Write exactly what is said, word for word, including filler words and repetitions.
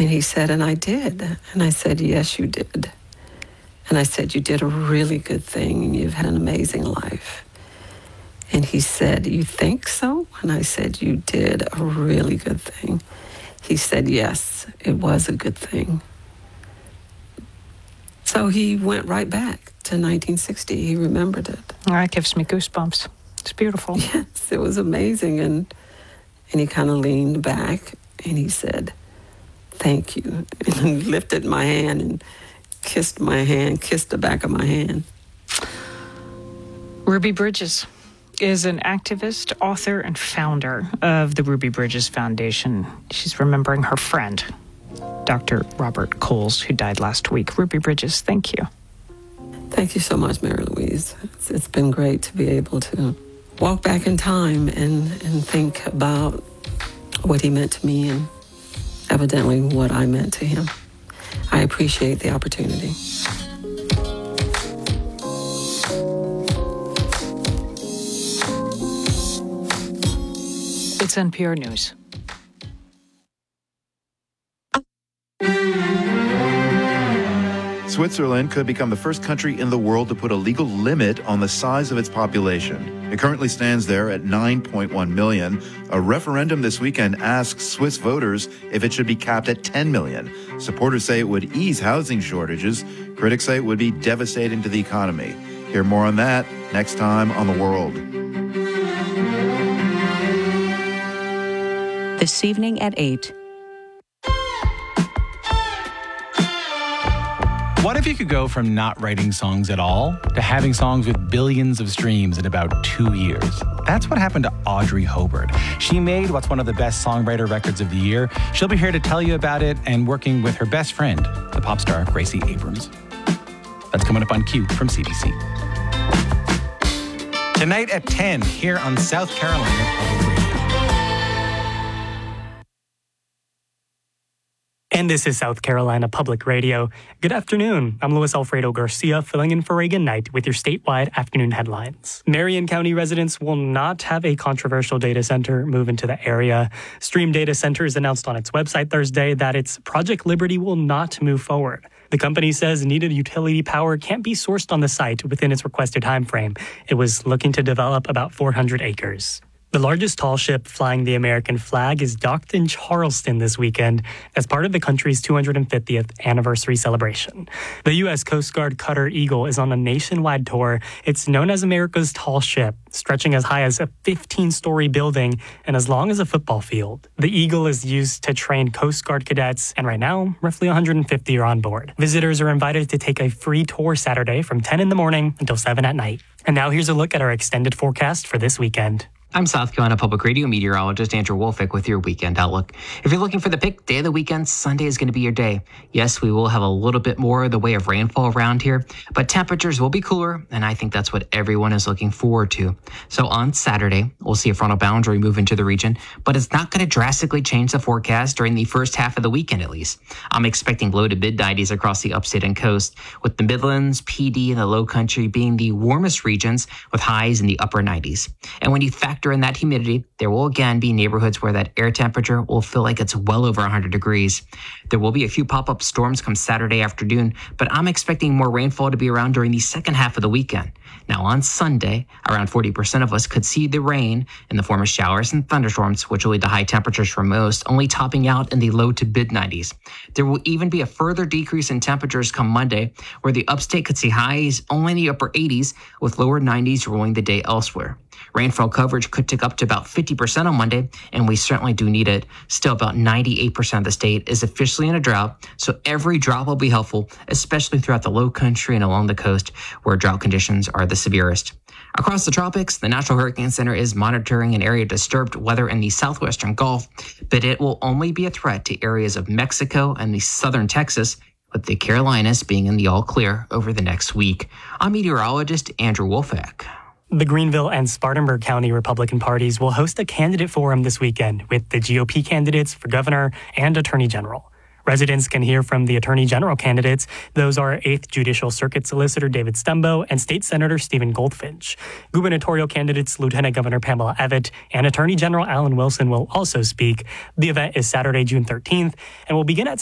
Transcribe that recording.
And he said, and I did. And I said, yes, you did. And I said, you did a really good thing, and you've had an amazing life. And he said, you think so? And I said, you did a really good thing. He said, yes, it was a good thing. So he went right back to nineteen sixty. He remembered it. That gives me goosebumps. It's beautiful. Yes, it was amazing. And, and he kind of leaned back, and he said, thank you. And he lifted my hand and kissed my hand, kissed the back of my hand. Ruby Bridges is an activist, author, and founder of the Ruby Bridges Foundation. She's remembering her friend, Doctor Robert Coles, who died last week. Ruby Bridges, thank you. Thank you so much, Mary Louise. It's, it's been great to be able to walk back in time and, and think about what he meant to me and evidently what I meant to him. I appreciate the opportunity. It's N P R News. Switzerland could become the first country in the world to put a legal limit on the size of its population. It currently stands there at nine point one million. A referendum this weekend asks Swiss voters if it should be capped at ten million. Supporters say it would ease housing shortages. Critics say it would be devastating to the economy. Hear more on that next time on The World. This evening at eight. What if you could go from not writing songs at all to having songs with billions of streams in about two years? That's what happened to Audrey Hobart. She made what's one of the best songwriter records of the year. She'll be here to tell you about it and working with her best friend, the pop star Gracie Abrams. That's coming up on Q from C B C. Tonight at ten here on South Carolina Public Radio. And this is South Carolina Public Radio. Good afternoon. I'm Luis Alfredo Garcia, filling in for Reagan Knight with your statewide afternoon headlines. Marion County residents will not have a controversial data center move into the area. Stream Data Centers announced on its website Thursday that its Project Liberty will not move forward. The company says needed utility power can't be sourced on the site within its requested timeframe. It was looking to develop about four hundred acres. The largest tall ship flying the American flag is docked in Charleston this weekend as part of the country's two hundred fiftieth anniversary celebration. The U S Coast Guard Cutter Eagle is on a nationwide tour. It's known as America's tall ship, stretching as high as a fifteen-story building and as long as a football field. The Eagle is used to train Coast Guard cadets, and right now, roughly one hundred fifty are on board. Visitors are invited to take a free tour Saturday from ten in the morning until seven at night. And now here's a look at our extended forecast for this weekend. I'm South Carolina Public Radio meteorologist Andrew Wolfick with your weekend outlook. If you're looking for the pick day of the weekend, Sunday is going to be your day. Yes, we will have a little bit more of the way of rainfall around here, but temperatures will be cooler, and I think that's what everyone is looking forward to. So on Saturday, we'll see a frontal boundary move into the region, but it's not going to drastically change the forecast during the first half of the weekend at least. I'm expecting low to mid nineties across the upstate and coast, with the Midlands, P D, and the Low Country being the warmest regions with highs in the upper nineties. And when you factor in that humidity, there will again be neighborhoods where that air temperature will feel like it's well over one hundred degrees. There will be a few pop-up storms come Saturday afternoon, but I'm expecting more rainfall to be around during the second half of the weekend. Now on Sunday, around forty percent of us could see the rain in the form of showers and thunderstorms, which will lead to high temperatures for most, only topping out in the low to mid nineties. There will even be a further decrease in temperatures come Monday, where the upstate could see highs only in the upper eighties, with lower nineties ruling the day elsewhere. Rainfall coverage could tick up to about fifty percent on Monday, and we certainly do need it. Still, about ninety-eight percent of the state is officially in a drought, so every drop will be helpful, especially throughout the Low Country and along the coast, where drought conditions are the severest. Across the tropics, the National Hurricane Center is monitoring an area of disturbed weather in the southwestern Gulf, but it will only be a threat to areas of Mexico and the southern Texas, with the Carolinas being in the all clear over the next week. I'm meteorologist Andrew Wolfick. The Greenville and Spartanburg County Republican parties will host a candidate forum this weekend with the G O P candidates for governor and attorney general. Residents can hear from the attorney general candidates. Those are eighth Judicial Circuit Solicitor David Stumbo and State Senator Stephen Goldfinch. Gubernatorial candidates Lieutenant Governor Pamela Abbott and Attorney General Alan Wilson will also speak. The event is Saturday, June thirteenth, and will begin at